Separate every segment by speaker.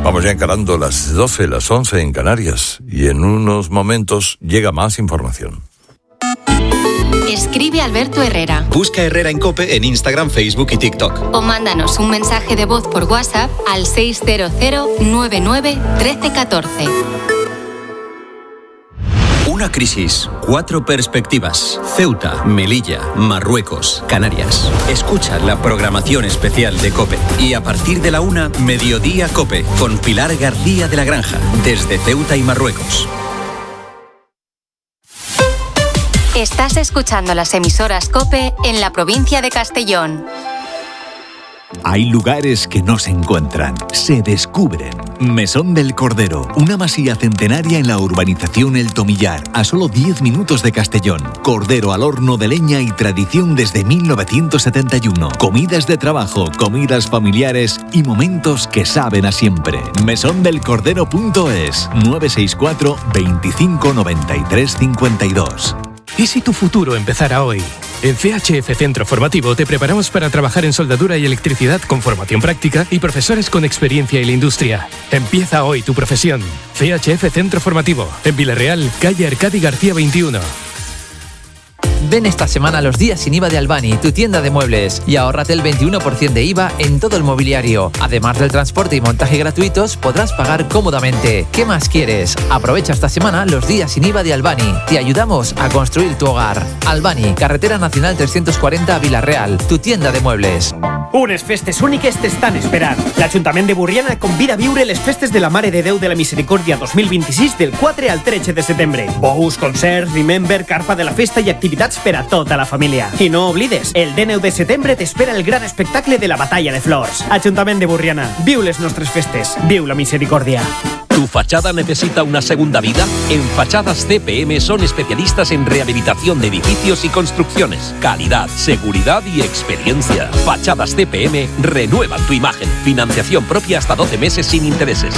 Speaker 1: Vamos ya encarando las 12, las 11 en Canarias. Y en unos momentos llega más información.
Speaker 2: Escribe Alberto Herrera.
Speaker 3: Busca Herrera en COPE en Instagram, Facebook y TikTok.
Speaker 2: O mándanos un mensaje de voz por WhatsApp al 600 99 1314.
Speaker 3: Una crisis, 4 perspectivas. Ceuta, Melilla, Marruecos, Canarias. Escucha la programación especial de COPE. Y a partir de la 1, Mediodía COPE, con Pilar García de la Granja, desde Ceuta y Marruecos.
Speaker 2: Estás escuchando las emisoras COPE en la provincia de Castellón.
Speaker 4: Hay lugares que no se encuentran, se descubren. Mesón del Cordero, una masía centenaria en la urbanización El Tomillar, a solo 10 minutos de Castellón. Cordero al horno de leña y tradición desde 1971. Comidas de trabajo, comidas familiares y momentos que saben a siempre. mesondelcordero.es 964 25 93 52.
Speaker 5: ¿Y si tu futuro empezara hoy? En CHF Centro Formativo te preparamos para trabajar en soldadura y electricidad con formación práctica y profesores con experiencia en la industria. Empieza hoy tu profesión. CHF Centro Formativo, en Villarreal, calle Arcadi García 21.
Speaker 6: Ven esta semana a los días sin IVA de Albani, tu tienda de muebles, y ahórrate el 21% de IVA en todo el mobiliario. Además del transporte y montaje gratuitos, podrás pagar cómodamente. ¿Qué más quieres? Aprovecha esta semana los días sin IVA de Albani. Te ayudamos a construir tu hogar. Albani, Carretera Nacional 340 a Villarreal, tu tienda de muebles.
Speaker 7: Unes festes úniques t'estan esperant. L'Ajuntament de Borriana convida a viure les festes de la Mare de Déu de la Misericòrdia 2026 del 4 al 13 de setembre. Bous, concerts, remember, carpa de la festa i activitats per a tota la família. I no oblides, el 19 de setembre t'espera el gran espectacle de la Batalla de Flors. Ajuntament de Borriana, viu les nostres festes, viu la misericòrdia.
Speaker 8: ¿Tu fachada necesita una segunda vida? En Fachadas CPM son especialistas en rehabilitación de edificios y construcciones. Calidad, seguridad y experiencia. Fachadas CPM renuevan tu imagen. Financiación propia hasta 12 meses sin intereses.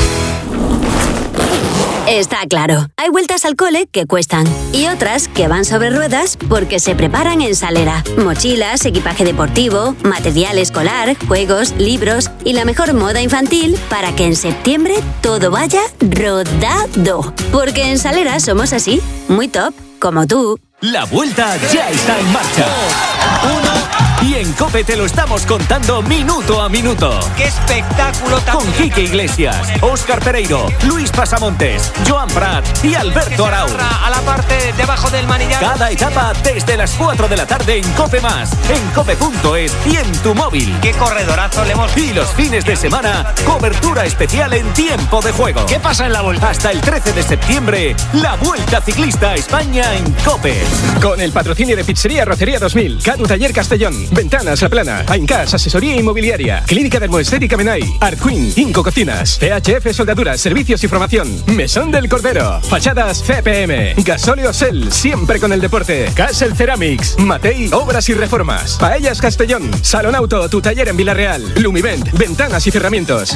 Speaker 9: Está claro, hay vueltas al cole que cuestan y otras que van sobre ruedas porque se preparan en Salera. Mochilas, equipaje deportivo, material escolar, juegos, libros y la mejor moda infantil para que en septiembre todo vaya rodado. Porque en Salera somos así, muy top, como tú.
Speaker 10: La vuelta ya está en marcha. Y en COPE te lo estamos contando minuto a minuto.
Speaker 11: ¡Qué espectáculo tan
Speaker 10: Con Quique Iglesias, Óscar Pereiro, Luis Pasamontes, Joan Prat y Alberto Arau.
Speaker 11: A la parte debajo del manillar.
Speaker 10: Cada etapa desde las 4 de la tarde en COPE+, en cope.es y en tu móvil.
Speaker 11: ¡Qué corredorazo le hemos...
Speaker 10: Y los fines de semana, cobertura especial en tiempo de juego.
Speaker 11: ¿Qué pasa en la vuelta?
Speaker 10: Hasta el 13 de septiembre, la Vuelta Ciclista a España en COPE.
Speaker 5: Con el patrocinio de Pizzería Rocería 2000, Cadu Taller Castellón, Ventanas La Plana, Aincas Asesoría Inmobiliaria, Clínica Dermoestética Menai, Arquin, Inco Cocinas, CHF Soldaduras, Servicios y Formación, Mesón del Cordero, Fachadas CPM, Gasóleo Sel, siempre con el deporte, Castle Ceramics, Matei, Obras y Reformas, Paellas Castellón, Salón Auto, tu taller en Villarreal, Lumivent, Ventanas y Cerramientos.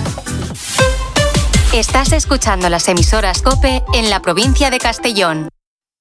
Speaker 2: Estás escuchando las emisoras COPE en la provincia de Castellón.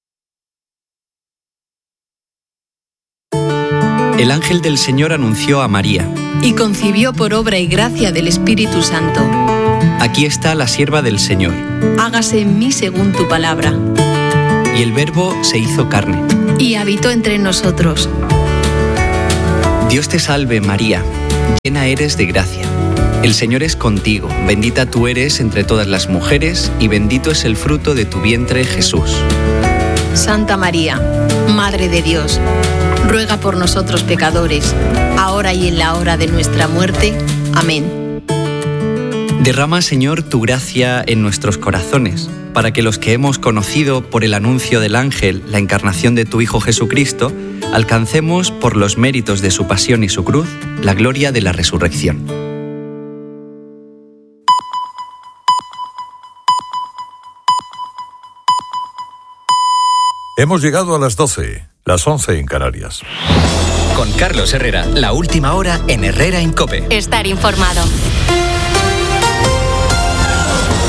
Speaker 12: El ángel del Señor anunció a María.
Speaker 13: Y concibió por obra y gracia del Espíritu Santo.
Speaker 12: Aquí está la sierva del Señor.
Speaker 13: Hágase en mí según tu palabra.
Speaker 12: Y el Verbo se hizo carne.
Speaker 13: Y habitó entre nosotros.
Speaker 12: Dios te salve, María. Llena eres de gracia. El Señor es contigo. Bendita tú eres entre todas las mujeres y bendito es el fruto de tu vientre, Jesús.
Speaker 13: Santa María, Madre de Dios, ruega por nosotros pecadores, ahora y en la hora de nuestra muerte. Amén.
Speaker 12: Derrama, Señor, tu gracia en nuestros corazones, para que los que hemos conocido por el anuncio del ángel la encarnación de tu Hijo Jesucristo, alcancemos, por los méritos de su pasión y su cruz, la gloria de la resurrección.
Speaker 1: Hemos llegado a las 12, las 11 en Canarias.
Speaker 3: Con Carlos Herrera, la última hora en Herrera en COPE.
Speaker 2: Estar informado.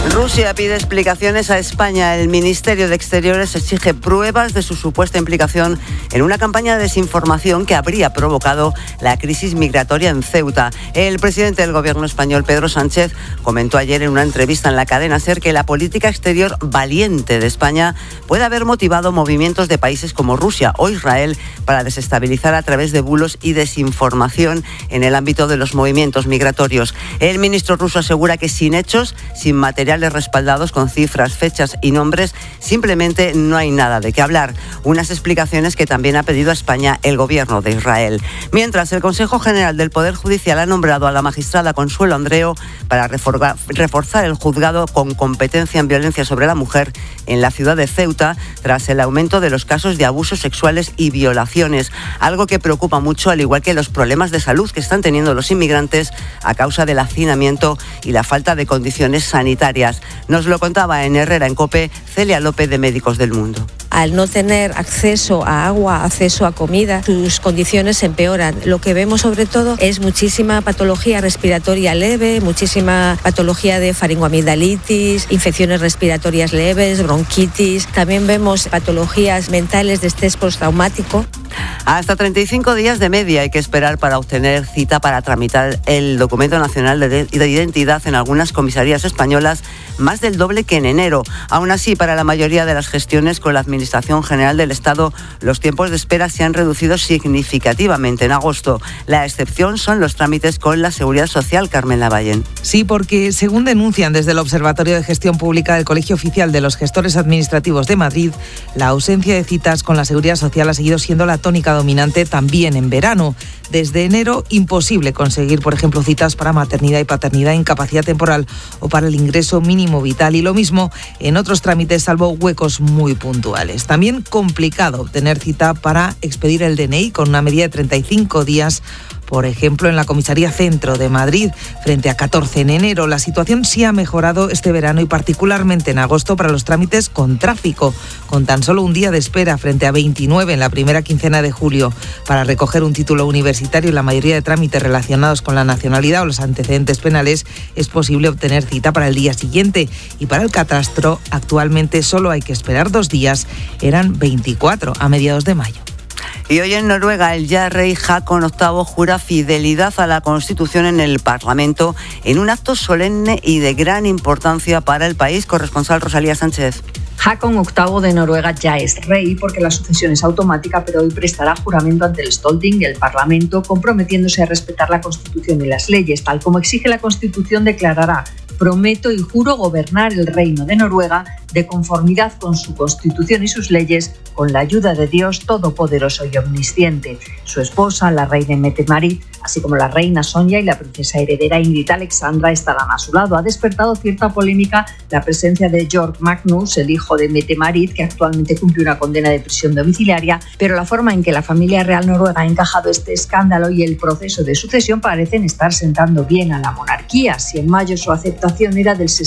Speaker 14: Rusia pide explicaciones a España. El Ministerio de Exteriores exige pruebas de su supuesta implicación en una campaña de desinformación que habría provocado la crisis migratoria en Ceuta. El presidente del gobierno español, Pedro Sánchez, comentó ayer en una entrevista en la cadena SER que la política exterior valiente de España puede haber motivado movimientos de países como Rusia o Israel para desestabilizar a través de bulos y desinformación en el ámbito de los movimientos migratorios. El ministro ruso asegura que sin hechos, sin materiales respaldados con cifras, fechas y nombres, simplemente no hay nada de qué hablar. Unas explicaciones que también ha pedido a España el gobierno de Israel. Mientras, el Consejo General del Poder Judicial ha nombrado a la magistrada Consuelo Andreo para reforzar el juzgado con competencia en violencia sobre la mujer en la ciudad de Ceuta, tras el aumento de los casos de abusos sexuales y violaciones, algo que preocupa mucho, al igual que los problemas de salud que están teniendo los inmigrantes a causa del hacinamiento y la falta de condiciones sanitarias. Nos lo contaba en Herrera en COPE Celia López de Médicos del Mundo.
Speaker 15: Al no tener acceso a agua, acceso a comida, sus condiciones se empeoran. Lo que vemos sobre todo es muchísima patología respiratoria leve, muchísima patología de faringoamigdalitis, infecciones respiratorias leves, bronquitis. También vemos patologías mentales de estrés postraumático.
Speaker 14: Hasta 35 días de media hay que esperar para obtener cita para tramitar el documento nacional de identidad en algunas comisarías españolas, más del doble que en enero. Aún así, para la mayoría de las gestiones con la Administración General del Estado, los tiempos de espera se han reducido significativamente en agosto. La excepción son los trámites con la Seguridad Social. Carmen Lavallén.
Speaker 16: Sí, porque según denuncian desde el Observatorio de Gestión Pública del Colegio Oficial de los Gestores Administrativos de Madrid, la ausencia de citas con la Seguridad Social ha seguido siendo la tónica dominante también en verano. Desde enero, imposible conseguir, por ejemplo, citas para maternidad y paternidad, incapacidad temporal o para el ingreso mínimo vital, y lo mismo en otros trámites, salvo huecos muy puntuales. También complicado obtener cita para expedir el DNI con una medida de 35 días, por ejemplo, en la Comisaría Centro de Madrid, frente a 14 en enero. La situación sí ha mejorado este verano y particularmente en agosto para los trámites con tráfico, con tan solo un día de espera frente a 29 en la primera quincena de julio. Para recoger un título universitario y la mayoría de trámites relacionados con la nacionalidad o los antecedentes penales, es posible obtener cita para el día siguiente. Y para el catastro, actualmente solo hay que esperar 2 días, eran 24 a mediados de mayo.
Speaker 14: Y hoy en Noruega el ya rey Haakon VIII jura fidelidad a la Constitución en el Parlamento en un acto solemne y de gran importancia para el país. Corresponsal Rosalía Sánchez.
Speaker 17: Haakon VIII de Noruega ya es rey porque la sucesión es automática, pero hoy prestará juramento ante el Storting, el Parlamento, comprometiéndose a respetar la Constitución y las leyes. Tal como exige la Constitución, declarará: prometo y juro gobernar el reino de Noruega de conformidad con su Constitución y sus leyes, con la ayuda de Dios Todopoderoso y Omnisciente. Su esposa, la reina Mette-Marit, así como la reina Sonja y la princesa heredera Ingrid Alexandra estarán a su lado. Ha despertado cierta polémica la presencia de Jørgen Magnus, el hijo de Mette-Marit, que actualmente cumple una condena de prisión domiciliaria, pero la forma en que la familia real noruega ha encajado este escándalo y el proceso de sucesión parecen estar sentando bien a la monarquía. Si en mayo su aceptación era del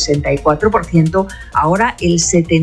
Speaker 17: 64%, ahora el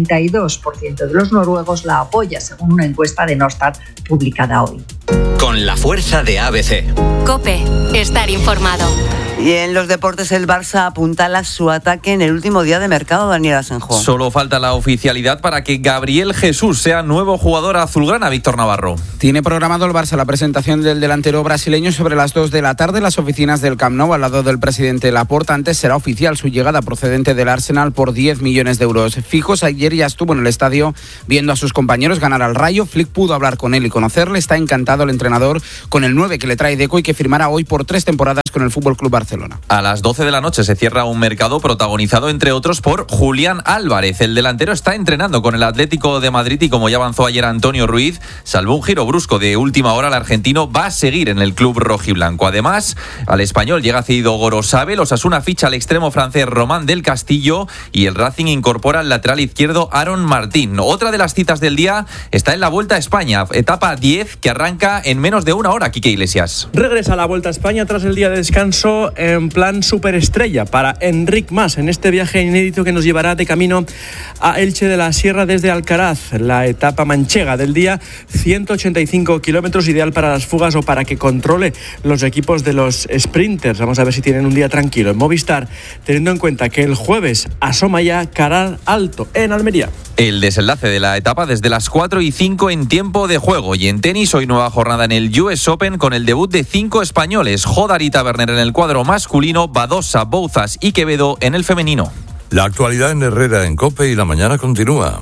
Speaker 17: 72% de los noruegos la apoya, según una encuesta de Norstat publicada hoy.
Speaker 3: Con la fuerza de ABC.
Speaker 2: COPE, estar informado.
Speaker 14: Y en los deportes, el Barça apuntala su ataque en el último día de mercado, Daniel Asenjo.
Speaker 18: Solo falta la oficialidad para que Gabriel Jesús sea nuevo jugador azulgrana. Víctor Navarro.
Speaker 19: Tiene programado el Barça la presentación del delantero brasileño sobre las 2 de la tarde en las oficinas del Camp Nou, al lado del presidente Laporta. Antes será oficial su llegada procedente del Arsenal por 10 millones de euros fijos. Ayer ya estuvo en el estadio viendo a sus compañeros ganar al Rayo. Flick pudo hablar con él y conocerle. Está encantado el entrenador con el 9 que le trae Deco y que firmará hoy por 3 temporadas con el FC Barcelona.
Speaker 18: A las 12 de la noche se cierra un mercado protagonizado, entre otros, por Julián Álvarez. El delantero está entrenando con el Atlético de Madrid y, como ya avanzó ayer Antonio Ruiz, salvo un giro brusco de última hora, el argentino va a seguir en el club rojiblanco. Además, al Español llega cedido Gorosabel, Osasuna ficha al extremo francés Román del Castillo y el Racing incorpora al lateral izquierdo Aaron Martín. Otra de las citas del día está en la Vuelta a España, etapa 10, que arranca en menos de una hora. Quique Iglesias.
Speaker 20: Regresa a la Vuelta a España tras el día de descanso en plan superestrella para Enric Mas en este viaje inédito que nos llevará de camino a Elche de la Sierra desde Alcaraz, la etapa manchega del día, 185 kilómetros, ideal para las fugas o para que controle los equipos de los sprinters. Vamos a ver si tienen un día tranquilo en Movistar, teniendo en cuenta que el jueves asoma ya Caral Alto en Almería.
Speaker 18: El desenlace de la etapa desde las 4:05 en tiempo de juego. Y en tenis, hoy nueva jornada en el US Open con el debut de 5 españoles. Jodar y Taberner en el cuadro masculino, Badosa, Bouzas y Quevedo en el femenino.
Speaker 1: La actualidad en Herrera en COPE y la mañana continúa.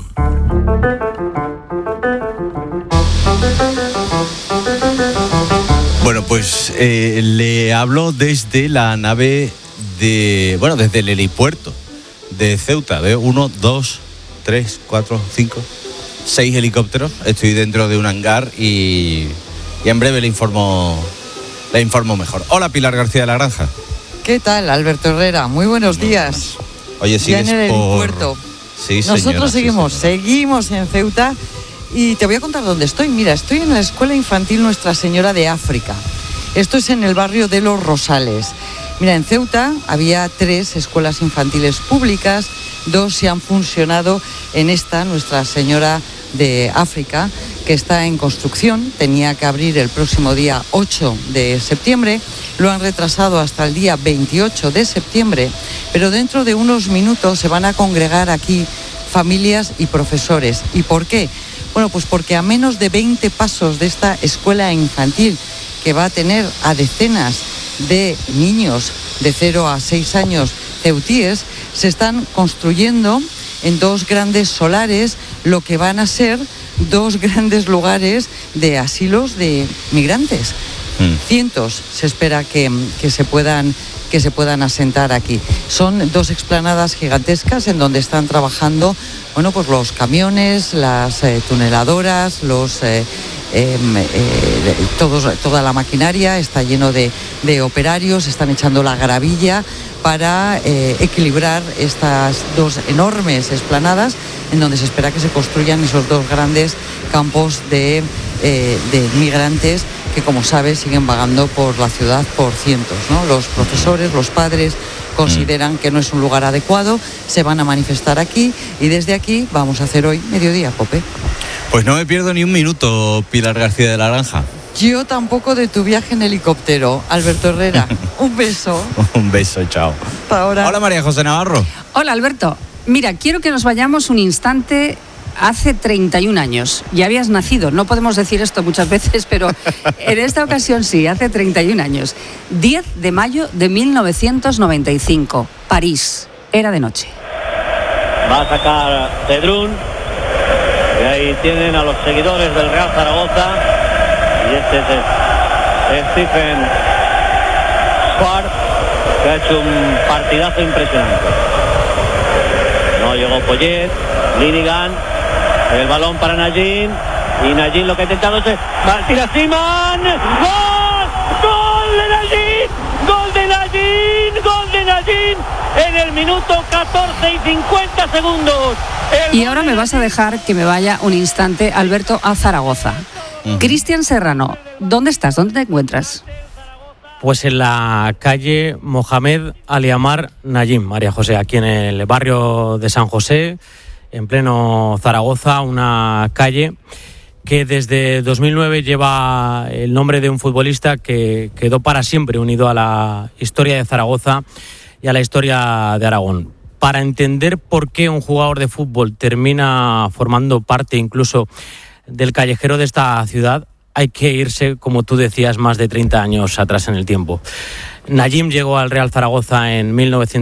Speaker 21: Bueno, pues le hablo desde la nave desde el helipuerto de Ceuta. Veo 1, 2, 3, 4, 5, 6 helicópteros. Estoy dentro de un hangar y en breve le informo mejor. Hola, Pilar García de la Granja.
Speaker 22: ¿Qué tal, Alberto Herrera? Muy buenos días.
Speaker 21: Oye, sigues
Speaker 22: ya en el helipuerto.
Speaker 21: Sí, señora.
Speaker 22: Nosotros seguimos en Ceuta y te voy a contar dónde estoy. Mira, estoy en la Escuela Infantil Nuestra Señora de África. Esto es en el barrio de Los Rosales. Mira, en Ceuta había 3 escuelas infantiles públicas, 2 se han funcionado en esta Nuestra Señora de África, que está en construcción. Tenía que abrir el próximo día 8 de septiembre, lo han retrasado hasta el día 28 de septiembre, pero dentro de unos minutos se van a congregar aquí familias y profesores. ¿Y por qué? Bueno, pues porque a menos de 20 pasos de esta escuela infantil, que va a tener a decenas de niños de 0 a 6 años ceutíes, se están construyendo en 2 grandes solares lo que van a ser 2 grandes lugares de asilos de migrantes. Cientos se espera que se puedan asentar aquí. Son 2 explanadas gigantescas en donde están trabajando, bueno, pues los camiones, las tuneladoras, toda la maquinaria, está lleno de operarios, están echando la gravilla para equilibrar estas 2 enormes explanadas en donde se espera que se construyan esos 2 grandes campos de migrantes que, como sabes, siguen vagando por la ciudad por cientos, ¿no? Los profesores, los padres consideran que no es un lugar adecuado, se van a manifestar aquí y desde aquí vamos a hacer hoy Mediodía Cope.
Speaker 21: Pues no me pierdo ni un minuto, Pilar García de la Granja.
Speaker 22: Yo tampoco de tu viaje en helicóptero, Alberto Herrera. Un beso.
Speaker 21: Un beso, chao.
Speaker 22: Hasta ahora.
Speaker 21: Hola, María José Navarro.
Speaker 23: Hola, Alberto. Mira, quiero que nos vayamos un instante hace 31 años. Ya habías nacido, no podemos decir esto muchas veces, pero en esta ocasión sí, hace 31 años. 10 de mayo de 1995, París. Era de noche.
Speaker 24: Va a sacar Cedrún. Y ahí tienen a los seguidores del Real Zaragoza. Y este es Stephen Schwartz, que ha hecho un partidazo impresionante. No llegó Poyet, Linigan, el balón para Najin. Y Najin lo que ha intentado es tira Siman. ¡Gol! ¡Gol de Najin! ¡Gol de Najin! ¡Gol de Najin! En el minuto 14 y 50 segundos.
Speaker 23: Y ahora me vas a dejar que me vaya un instante, Alberto, a Zaragoza. Cristian Serrano, ¿dónde estás? ¿Dónde te encuentras?
Speaker 25: Pues en la calle Mohamed Aliamar Najim, María José, aquí en el barrio de San José, en pleno Zaragoza, una calle que desde 2009 lleva el nombre de un futbolista que quedó para siempre unido a la historia de Zaragoza y a la historia de Aragón. Para entender por qué un jugador de fútbol termina formando parte incluso del callejero de esta ciudad, hay que irse, como tú decías, más de 30 años atrás en el tiempo. Najim llegó al Real Zaragoza en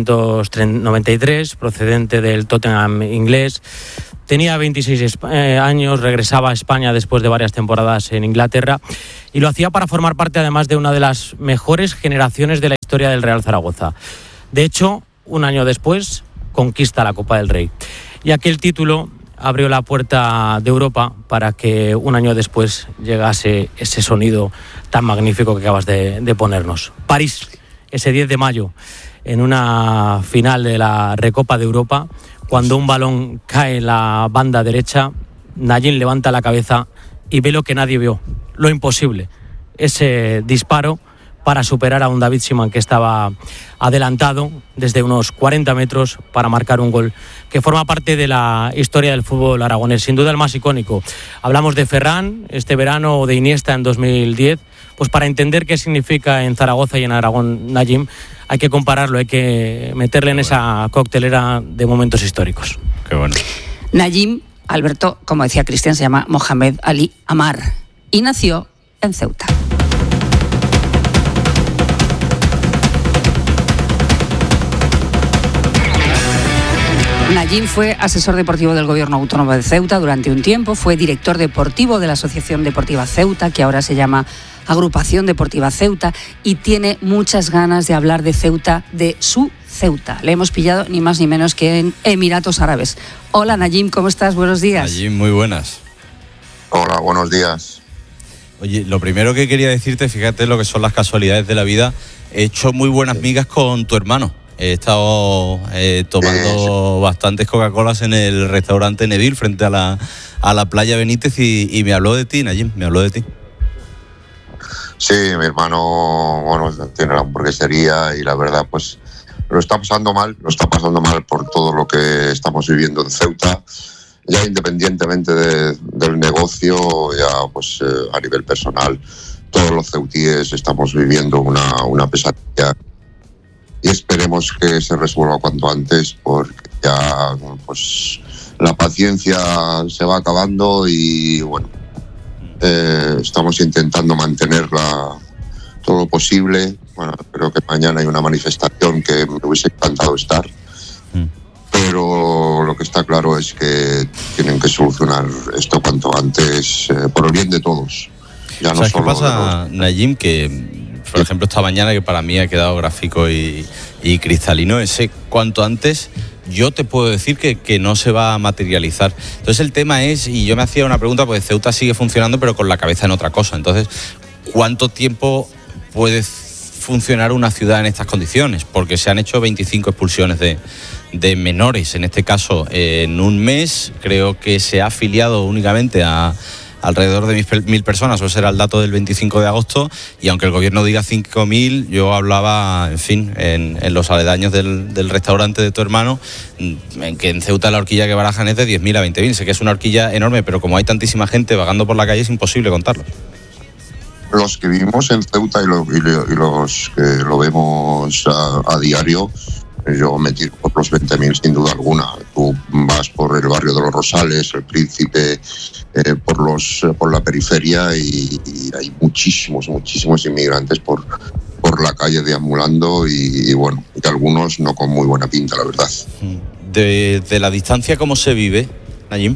Speaker 25: 1993, procedente del Tottenham inglés. Tenía 26 años, regresaba a España después de varias temporadas en Inglaterra y lo hacía para formar parte además de una de las mejores generaciones de la historia del Real Zaragoza. De hecho, un año después conquista la Copa del Rey. Y aquel título abrió la puerta de Europa para que un año después llegase ese sonido tan magnífico que acabas de ponernos. París, ese 10 de mayo, en una final de la Recopa de Europa, cuando un balón cae en la banda derecha, Najin levanta la cabeza y ve lo que nadie vio, lo imposible. Ese disparo para superar a un David Simán que estaba adelantado desde unos 40 metros para marcar un gol que forma parte de la historia del fútbol aragonés, sin duda el más icónico. Hablamos de Ferran este verano o de Iniesta en 2010, pues para entender qué significa en Zaragoza y en Aragón Najim hay que compararlo, hay que meterle en esa coctelera de momentos históricos.
Speaker 21: Qué bueno.
Speaker 23: Najim, Alberto, como decía Cristian, se llama Mohamed Ali Amar y nació en Ceuta. Najim fue asesor deportivo del Gobierno Autónomo de Ceuta durante un tiempo, fue director deportivo de la Asociación Deportiva Ceuta, que ahora se llama Agrupación Deportiva Ceuta, y tiene muchas ganas de hablar de Ceuta, de su Ceuta. Le hemos pillado ni más ni menos que en Emiratos Árabes. Hola Najim, ¿cómo estás? Buenos días.
Speaker 21: Najim, muy buenas.
Speaker 4: Hola, buenos días.
Speaker 21: Oye, lo primero que quería decirte, fíjate lo que son las casualidades de la vida, he hecho muy buenas migas con tu hermano. He estado tomando bastantes Coca-Colas en el restaurante Neville frente a la playa Benítez y me habló de ti, Najim, me habló de ti.
Speaker 4: Sí, mi hermano, bueno, tiene la hamburguesería y la verdad, pues lo está pasando mal por todo lo que estamos viviendo en Ceuta, ya independientemente del negocio, ya pues a nivel personal, todos los ceutíes estamos viviendo una pesadilla. Y esperemos que se resuelva cuanto antes, porque ya pues la paciencia se va acabando y bueno, estamos intentando mantenerla todo lo posible. Bueno, creo que mañana hay una manifestación que me hubiese encantado estar, pero lo que está claro es que tienen que solucionar esto cuanto antes, por el bien de todos. Ya no
Speaker 21: ¿Sabes
Speaker 4: solo
Speaker 21: qué pasa, Najim? Que por ejemplo, esta mañana, que para mí ha quedado gráfico y cristalino, ese cuanto antes, yo te puedo decir que no se va a materializar. Entonces el tema es, y yo me hacía una pregunta, pues Ceuta sigue funcionando, pero con la cabeza en otra cosa. Entonces, ¿cuánto tiempo puede funcionar una ciudad en estas condiciones? Porque se han hecho 25 expulsiones de menores, en este caso, en un mes. Creo que se ha afiliado únicamente a alrededor de 1.000 personas, o será el dato del 25 de agosto, y aunque el gobierno diga 5.000, yo hablaba, en fin, en los aledaños del restaurante de tu hermano, en que en Ceuta la horquilla que barajan es de 10.000 a 20.000, sé que es una horquilla enorme, pero como hay tantísima gente vagando por la calle es imposible contarlos.
Speaker 4: Los que vivimos en Ceuta y los que lo vemos a diario, yo me tiro por los 20.000 sin duda alguna. Tú vas por el barrio de los Rosales, el Príncipe, por la periferia y hay muchísimos inmigrantes por la calle deambulando y bueno, y algunos no con muy buena pinta, la verdad.
Speaker 21: De la distancia, ¿cómo se vive, Najim?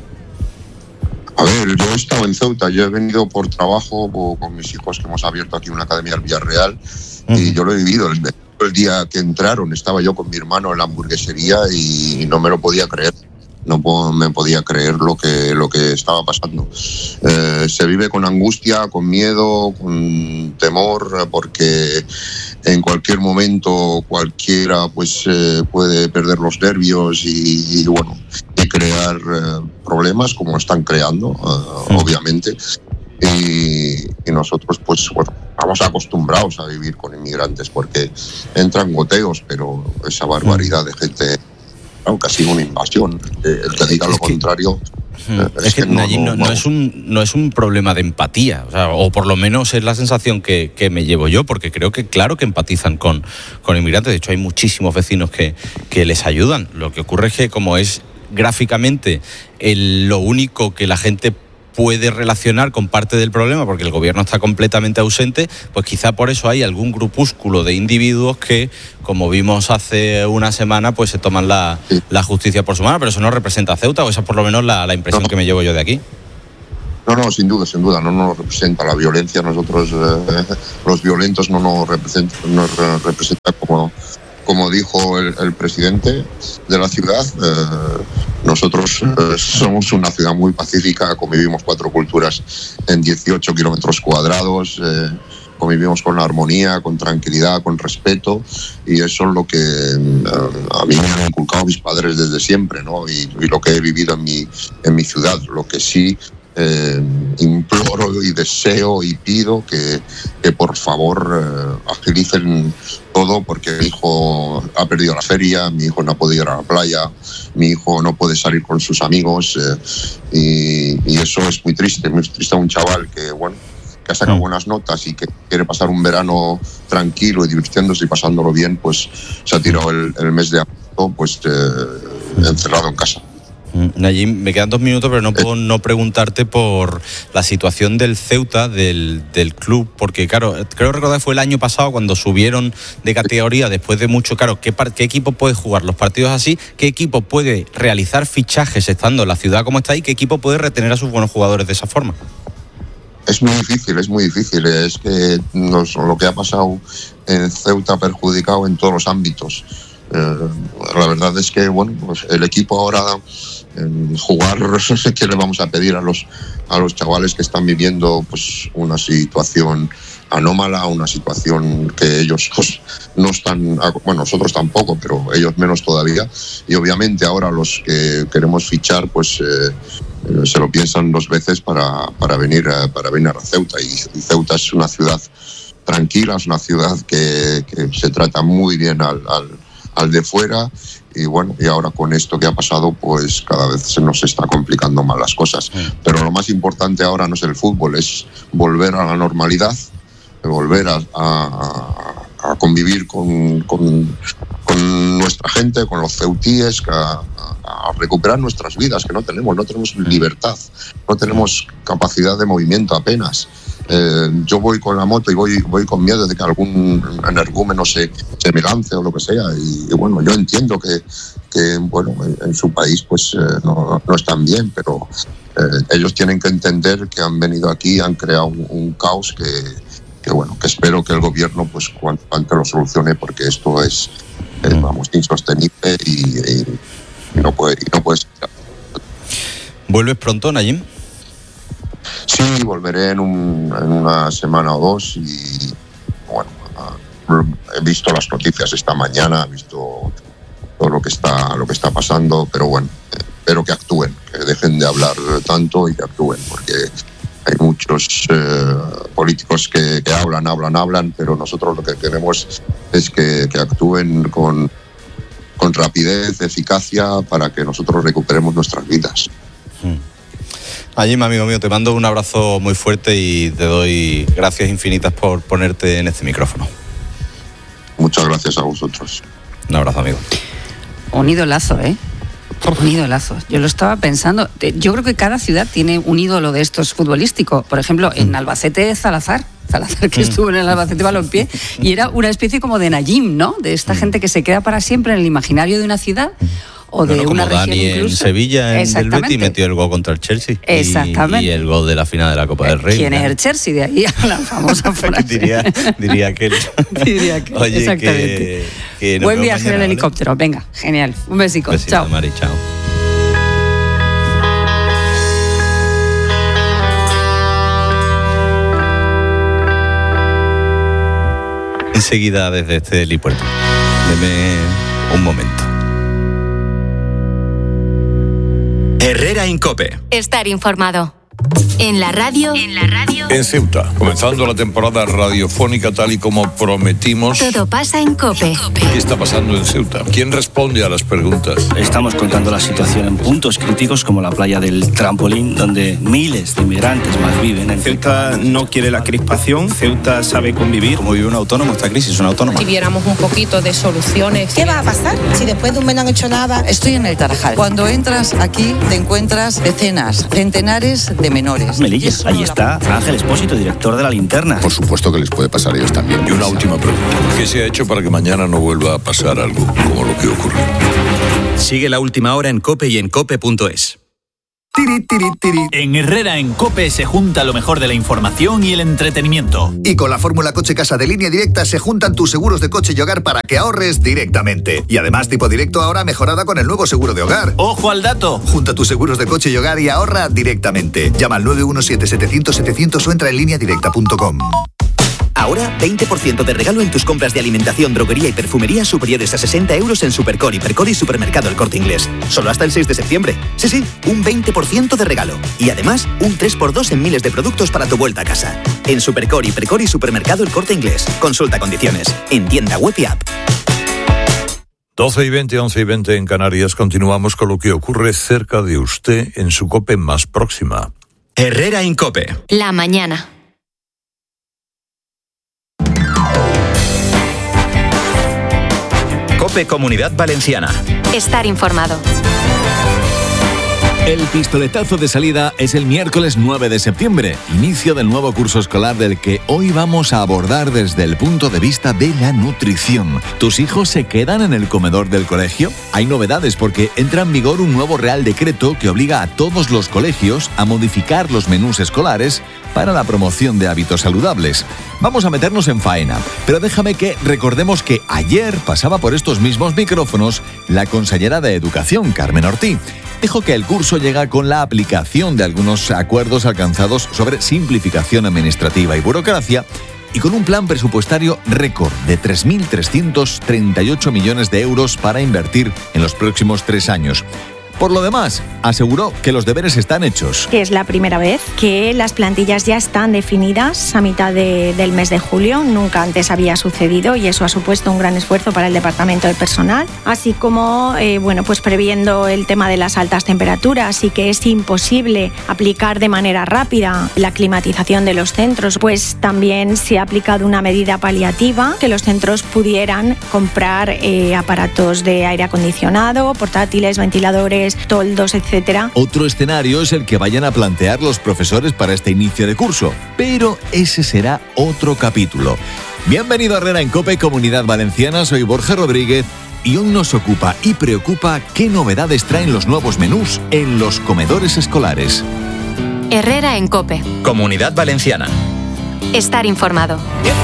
Speaker 4: A ver, yo he estado en Ceuta, yo he venido por trabajo con mis hijos, que hemos abierto aquí una academia al Villarreal, y yo lo he vivido. El día que entraron estaba yo con mi hermano en la hamburguesería y no me lo podía creer. No me podía creer lo que estaba pasando. Se vive con angustia, con miedo, con temor, porque en cualquier momento cualquiera pues puede perder los nervios y bueno, y crear problemas como están creando, obviamente. Y nosotros pues bueno, estamos acostumbrados a vivir con inmigrantes porque entran goteos, pero esa barbaridad de gente, casi una invasión, el que diga lo contrario.
Speaker 21: Es que Najim, no es un problema de empatía, o por lo menos es la sensación que me llevo yo, porque creo que claro que empatizan con inmigrantes. De hecho hay muchísimos vecinos que les ayudan. Lo que ocurre es que como es gráficamente lo único que la gente puede relacionar con parte del problema, porque el gobierno está completamente ausente, pues quizá por eso hay algún grupúsculo de individuos que, como vimos hace una semana, pues se toman la justicia por su mano, pero eso no representa a Ceuta, o esa es por lo menos la impresión que me llevo yo de aquí.
Speaker 4: No, sin duda, no nos representa la violencia. Nosotros, los violentos, no nos representa como dijo el presidente de la ciudad. Nosotros somos una ciudad muy pacífica, convivimos 4 culturas en 18 kilómetros cuadrados, convivimos con armonía, con tranquilidad, con respeto, y eso es lo que a mí me han inculcado mis padres desde siempre, ¿no? Y lo que he vivido en mi ciudad. Lo que sí imploro y deseo y pido que por favor agilicen todo, porque mi hijo ha perdido la feria, mi hijo no ha podido ir a la playa, mi hijo no puede salir con sus amigos, y eso es muy triste a un chaval que ha sacado buenas notas y que quiere pasar un verano tranquilo y divirtiéndose y pasándolo bien, pues se ha tirado el mes de agosto encerrado en casa.
Speaker 21: Nayim, me quedan 2 minutos, pero no puedo no preguntarte por la situación del Ceuta, del club, porque claro, creo recordar que fue el año pasado cuando subieron de categoría después de mucho. Claro, ¿qué equipo puede jugar los partidos así? ¿Qué equipo puede realizar fichajes estando en la ciudad como está y qué equipo puede retener a sus buenos jugadores de esa forma?
Speaker 4: Es muy difícil. Es que lo que ha pasado en Ceuta ha perjudicado en todos los ámbitos. La verdad es que pues el equipo ahora jugar, ¿qué le vamos a pedir a los chavales que están viviendo pues una situación anómala, una situación que ellos pues, no están, nosotros tampoco, pero ellos menos todavía, y obviamente ahora los que queremos fichar pues se lo piensan 2 veces para venir a Ceuta, y Ceuta es una ciudad tranquila, es una ciudad que se trata muy bien al de fuera, y ahora con esto que ha pasado pues cada vez se nos está complicando más las cosas. Pero lo más importante ahora no es el fútbol, es volver a la normalidad, volver a convivir con nuestra gente, con los ceutíes, a recuperar nuestras vidas, que no tenemos libertad, no tenemos capacidad de movimiento apenas. Yo voy con la moto y voy con miedo de que algún energúmeno se me lance o lo que sea, y yo entiendo que en su país pues no están bien, pero ellos tienen que entender que han venido aquí, han creado un caos que espero que el gobierno pues cuanto antes lo solucione, porque esto es insostenible y no puede ser.
Speaker 21: ¿Vuelves pronto, Nayim?
Speaker 4: Sí, volveré en una semana o 2, y he visto las noticias esta mañana, he visto todo lo que está pasando, pero espero que actúen, que dejen de hablar tanto y que actúen, porque hay muchos políticos que hablan, pero nosotros lo que queremos es que actúen con rapidez, eficacia, para que nosotros recuperemos nuestras vidas.
Speaker 21: Nayim, amigo mío, te mando un abrazo muy fuerte y te doy gracias infinitas por ponerte en este micrófono.
Speaker 4: Muchas gracias a vosotros.
Speaker 21: Un abrazo, amigo.
Speaker 23: Un idolazo, ¿eh? Un idolazo. Yo lo estaba pensando. Yo creo que cada ciudad tiene un ídolo de estos futbolístico. Por ejemplo, en Albacete, Salazar, que estuvo en el Albacete Balompié, y era una especie como de Nayim, ¿no? De esta gente que se queda para siempre en el imaginario de una ciudad o de una región.
Speaker 21: Dani incluso. En Sevilla, en el Betis, metió el gol contra el Chelsea.
Speaker 23: Exactamente.
Speaker 21: Y el gol de la final de la Copa del Rey.
Speaker 23: ¿Quién es el Chelsea? De ahí a la famosa frase.
Speaker 21: diría que Oye,
Speaker 23: exactamente.
Speaker 21: Que
Speaker 23: buen viaje mañana, en el helicóptero. Venga, genial. Un besito. Chao.
Speaker 21: Mari, chao. Enseguida desde este helipuerto. Deme un momento.
Speaker 3: Herrera en COPE.
Speaker 2: Estar informado. En la radio.
Speaker 1: En Ceuta, comenzando la temporada radiofónica tal y como prometimos.
Speaker 2: Todo pasa en COPE.
Speaker 1: ¿Qué está pasando en Ceuta? ¿Quién responde a las preguntas?
Speaker 6: Estamos contando la situación en puntos críticos como la playa del Trampolín, donde miles de inmigrantes malviven.
Speaker 7: Ceuta no quiere la crispación, Ceuta sabe convivir.
Speaker 21: Como vive un autónomo, esta crisis es un autónomo.
Speaker 8: Si viéramos un poquito de soluciones.
Speaker 9: ¿Qué va a pasar si después de un mes no han hecho nada?
Speaker 22: Estoy en el Tarajal. Cuando entras aquí te encuentras decenas, centenares de menores.
Speaker 6: Melilla, ahí está Ángel Espósito, director de La Linterna.
Speaker 11: Por supuesto que les puede pasar a ellos también.
Speaker 1: Y una última pregunta. ¿Qué se ha hecho para que mañana no vuelva a pasar algo como lo que ocurrió?
Speaker 3: Sigue La Última Hora en COPE y en COPE.es.
Speaker 10: En Herrera en COPE se junta lo mejor de la información y el entretenimiento.
Speaker 26: Y con la fórmula Coche Casa de Línea Directa se juntan tus seguros de coche y hogar para que ahorres directamente. Y además Tipo Directo ahora mejorada con el nuevo seguro de hogar.
Speaker 10: ¡Ojo al dato!
Speaker 26: Junta tus seguros de coche y hogar y ahorra directamente. Llama al 917-700-700 o entra en lineadirecta.com.
Speaker 5: Ahora 20% de regalo en tus compras de alimentación, droguería y perfumería superiores a 60 euros en Supercore, Hipercore y Supermercado El Corte Inglés. Solo hasta el 6 de septiembre. Sí, un 20% de regalo. Y además, un 3x2 en miles de productos para tu vuelta a casa. En Supercore, Hipercore y Supermercado El Corte Inglés. Consulta condiciones. En tienda web y app.
Speaker 1: 12:20, 11:20 en Canarias. Continuamos con lo que ocurre cerca de usted en su COPE más próxima.
Speaker 3: Herrera en COPE.
Speaker 2: La mañana.
Speaker 3: COPE Comunidad Valenciana.
Speaker 2: Estar informado.
Speaker 12: El pistoletazo de salida es el miércoles 9 de septiembre, inicio del nuevo curso escolar del que hoy vamos a abordar desde el punto de vista de la nutrición. ¿Tus hijos se quedan en el comedor del colegio? Hay novedades porque entra en vigor un nuevo Real Decreto que obliga a todos los colegios a modificar los menús escolares para la promoción de hábitos saludables. Vamos a meternos en faena, pero déjame que recordemos que ayer pasaba por estos mismos micrófonos la consellera de Educación, Carmen Ortí. Dijo que el curso llega con la aplicación de algunos acuerdos alcanzados sobre simplificación administrativa y burocracia y con un plan presupuestario récord de 3.338 millones de euros para invertir en los próximos 3 años. Por lo demás, aseguró que los deberes están hechos.
Speaker 13: Que es la primera vez que las plantillas ya están definidas a mitad del mes de julio. Nunca antes había sucedido y eso ha supuesto un gran esfuerzo para el Departamento de Personal. Así como, pues previendo el tema de las altas temperaturas y que es imposible aplicar de manera rápida la climatización de los centros, pues también se ha aplicado una medida paliativa que los centros pudieran comprar aparatos de aire acondicionado, portátiles, ventiladores, toldos, etcétera.
Speaker 12: Otro escenario es el que vayan a plantear los profesores para este inicio de curso, pero ese será otro capítulo. Bienvenido a Herrera en COPE, Comunidad Valenciana, soy Borja Rodríguez y hoy nos ocupa y preocupa qué novedades traen los nuevos menús en los comedores escolares.
Speaker 2: Herrera en COPE.
Speaker 3: Comunidad Valenciana.
Speaker 2: Estar informado.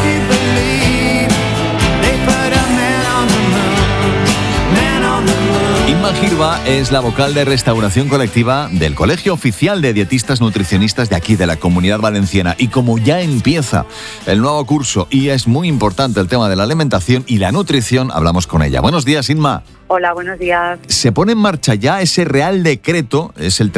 Speaker 12: Inma Girva es la vocal de restauración colectiva del Colegio Oficial de Dietistas Nutricionistas de aquí, de la Comunidad Valenciana. Y como ya empieza el nuevo curso y es muy importante el tema de la alimentación y la nutrición, hablamos con ella. Buenos días, Inma.
Speaker 15: Hola, buenos días.
Speaker 12: Se pone en marcha ya ese Real Decreto, es el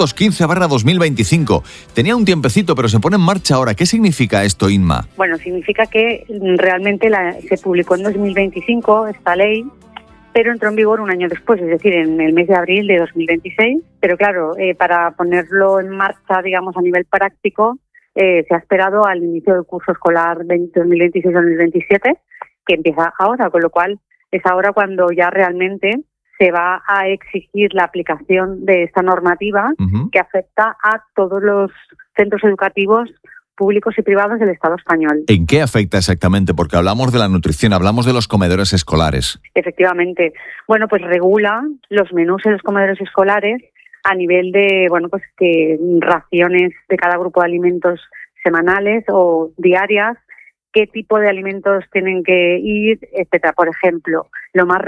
Speaker 12: 315/2025. Tenía un tiempecito, pero se pone en marcha ahora. ¿Qué significa esto, Inma?
Speaker 15: Bueno, significa que realmente se publicó en 2025 esta ley, pero entró en vigor un año después, es decir, en el mes de abril de 2026. Pero claro, para ponerlo en marcha, digamos, a nivel práctico, se ha esperado al inicio del curso escolar 2026-2027, que empieza ahora, con lo cual es ahora cuando ya realmente se va a exigir la aplicación de esta normativa que afecta a todos los centros educativos públicos y privados del Estado español.
Speaker 12: ¿En qué afecta exactamente? Porque hablamos de la nutrición, hablamos de los comedores escolares.
Speaker 15: Efectivamente. Bueno, pues regula los menús en los comedores escolares a nivel de, que raciones de cada grupo de alimentos semanales o diarias, qué tipo de alimentos tienen que ir, etcétera. Por ejemplo, lo más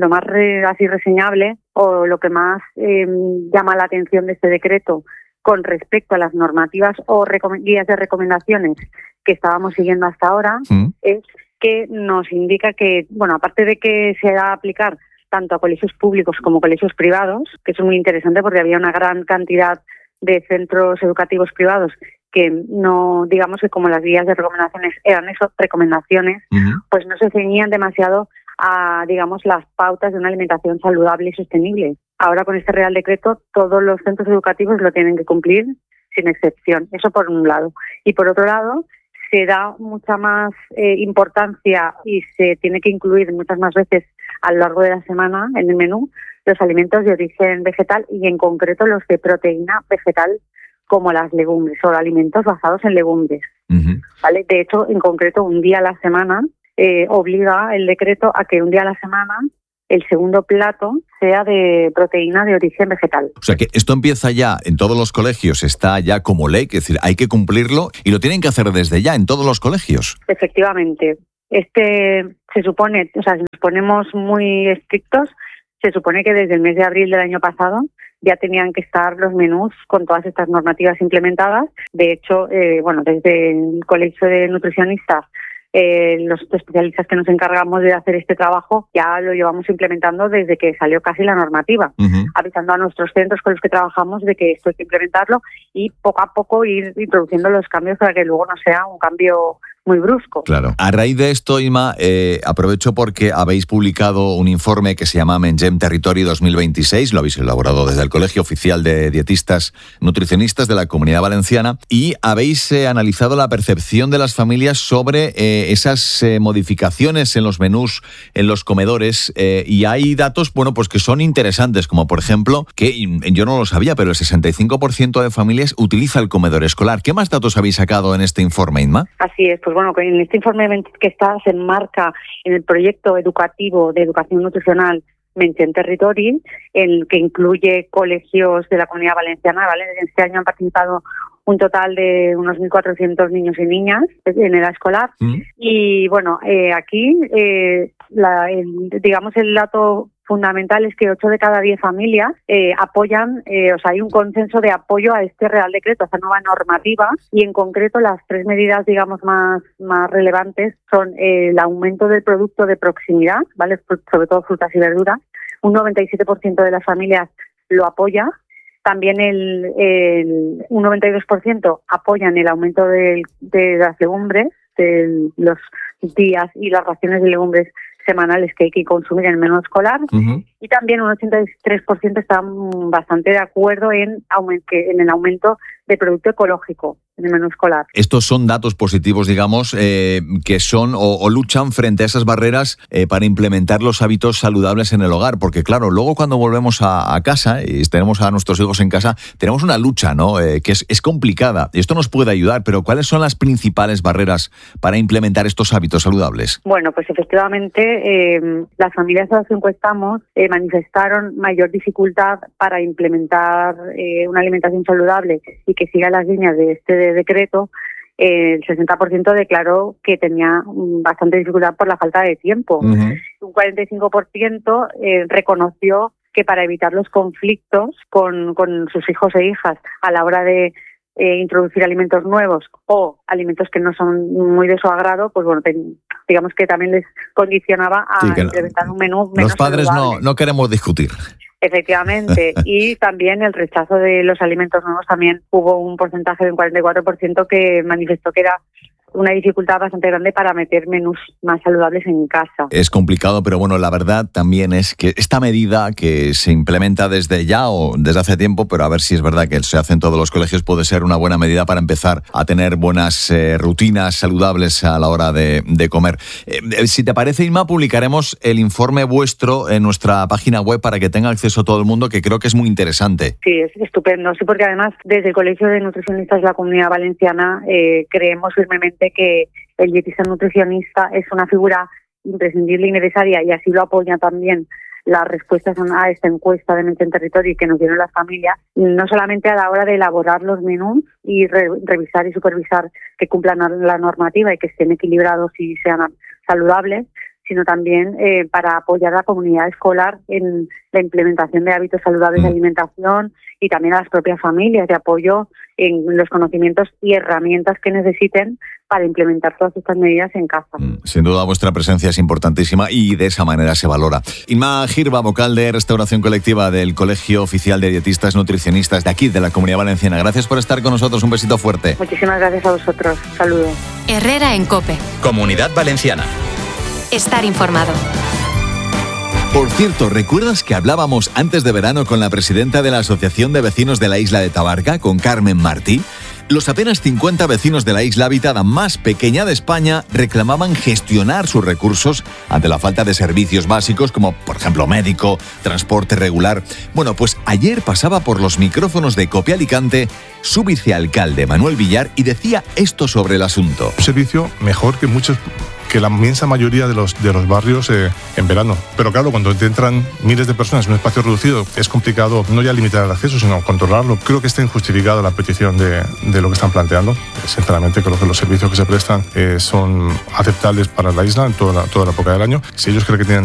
Speaker 15: así reseñable o lo que más llama la atención de este decreto con respecto a las normativas o guías de recomendaciones que estábamos siguiendo hasta ahora, es que nos indica que, aparte de que se va a aplicar tanto a colegios públicos como colegios privados, que es muy interesante porque había una gran cantidad de centros educativos privados que no, digamos que como las guías de recomendaciones eran recomendaciones, pues no se ceñían demasiado a, digamos, las pautas de una alimentación saludable y sostenible. Ahora con este Real Decreto todos los centros educativos lo tienen que cumplir sin excepción. Eso por un lado. Y por otro lado, se da mucha más importancia y se tiene que incluir muchas más veces a lo largo de la semana en el menú los alimentos de origen vegetal y en concreto los de proteína vegetal como las legumbres o alimentos basados en legumbres. ¿Vale? De hecho, en concreto, un día a la semana obliga el decreto a que un día a la semana el segundo plato sea de proteína de origen vegetal.
Speaker 12: O sea que esto empieza ya en todos los colegios, está ya como ley, es decir, hay que cumplirlo y lo tienen que hacer desde ya en todos los colegios.
Speaker 15: Efectivamente. Se supone, si nos ponemos muy estrictos, se supone que desde el mes de abril del año pasado ya tenían que estar los menús con todas estas normativas implementadas. De hecho, desde el Colegio de Nutricionistas, los especialistas que nos encargamos de hacer este trabajo ya lo llevamos implementando desde que salió casi la normativa, avisando a nuestros centros con los que trabajamos de que esto hay que implementarlo y poco a poco ir introduciendo los cambios para que luego no sea un cambio muy brusco.
Speaker 12: Claro. A raíz de esto, Inma, aprovecho porque habéis publicado un informe que se llama Mengem Territory 2026, lo habéis elaborado desde el Colegio Oficial de Dietistas Nutricionistas de la Comunidad Valenciana, y habéis analizado la percepción de las familias sobre esas modificaciones en los menús, en los comedores, y hay datos, pues que son interesantes, como por ejemplo, que yo no lo sabía, pero el 65% de familias utiliza el comedor escolar. ¿Qué más datos habéis sacado en este informe, Inma?
Speaker 15: Así es, pues en este informe que se enmarca en el proyecto educativo de educación nutricional Mengem Territory, el que incluye colegios de la Comunidad Valenciana, ¿vale? Este año han participado un total de unos 1.400 niños y niñas en edad escolar. Y aquí, el dato fundamental es que 8 de cada 10 familias apoyan, hay un consenso de apoyo a este Real Decreto, a esta nueva normativa, y en concreto las 3 medidas, más relevantes son el aumento del producto de proximidad, ¿vale? Sobre todo frutas y verduras. Un 97% de las familias lo apoya. También un 92% apoyan el aumento de las legumbres, de los días y las raciones de legumbres semanales que hay que consumir en el menú escolar. Y también un 83% están bastante de acuerdo en el aumento de producto ecológico en el menú escolar.
Speaker 12: Estos son datos positivos, que son o luchan frente a esas barreras para implementar los hábitos saludables en el hogar, porque claro, luego cuando volvemos a casa y tenemos a nuestros hijos en casa, tenemos una lucha, ¿no? Que es complicada. Esto nos puede ayudar, pero ¿cuáles son las principales barreras para implementar estos hábitos saludables?
Speaker 15: Bueno, pues efectivamente las familias a las que encuestamos manifestaron mayor dificultad para implementar una alimentación saludable y que siga las líneas de este decreto. El 60% declaró que tenía bastante dificultad por la falta de tiempo. Un 45% reconoció que para evitar los conflictos con sus hijos e hijas a la hora de introducir alimentos nuevos o alimentos que no son muy de su agrado, digamos que también les condicionaba a implementar un menú menos
Speaker 12: los padres
Speaker 15: saludable.
Speaker 12: no queremos discutir.
Speaker 15: Efectivamente, y también el rechazo de los alimentos nuevos, también hubo un porcentaje del 44% que manifestó que era una dificultad bastante grande para meter menús más saludables en casa.
Speaker 12: Es complicado, pero la verdad también es que esta medida que se implementa desde ya o desde hace tiempo, pero a ver si es verdad que se hace en todos los colegios, puede ser una buena medida para empezar a tener buenas rutinas saludables a la hora de comer. Si te parece, Inma, publicaremos el informe vuestro en nuestra página web para que tenga acceso todo el mundo, que creo que es muy interesante.
Speaker 15: Sí, es estupendo. Sí, porque además desde el Colegio de Nutricionistas de la Comunidad Valenciana creemos firmemente que el dietista nutricionista es una figura imprescindible y necesaria, y así lo apoya también las respuestas a esta encuesta de Mengem Territory que nos dieron las familias, no solamente a la hora de elaborar los menús y revisar y supervisar que cumplan la normativa y que estén equilibrados y sean saludables, sino también para apoyar a la comunidad escolar en la implementación de hábitos saludables de alimentación, y también a las propias familias de apoyo en los conocimientos y herramientas que necesiten para implementar todas estas medidas en casa.
Speaker 12: Sin duda vuestra presencia es importantísima y de esa manera se valora. Inma Girva, vocal de Restauración Colectiva del Colegio Oficial de Dietistas Nutricionistas de aquí, de la Comunidad Valenciana. Gracias por estar con nosotros, un besito fuerte.
Speaker 15: Muchísimas gracias a vosotros. Saludos.
Speaker 2: Herrera en COPE.
Speaker 3: Comunidad Valenciana.
Speaker 2: Estar informado.
Speaker 12: Por cierto, ¿recuerdas que hablábamos antes de verano con la presidenta de la Asociación de Vecinos de la Isla de Tabarca, con Carmen Martí? Los apenas 50 vecinos de la isla habitada más pequeña de España reclamaban gestionar sus recursos ante la falta de servicios básicos como, por ejemplo, médico, transporte regular. Bueno, pues ayer pasaba por los micrófonos de COPE Alicante su vicealcalde, Manuel Villar, y decía esto sobre el asunto.
Speaker 14: Un servicio mejor que la inmensa mayoría de los barrios en verano. Pero claro, cuando te entran miles de personas en un espacio reducido, es complicado no ya limitar el acceso, sino controlarlo. Creo que está injustificada la petición de lo que están planteando. Sinceramente, creo que los servicios que se prestan son aceptables para la isla en toda la época del año. Si ellos creen que tienen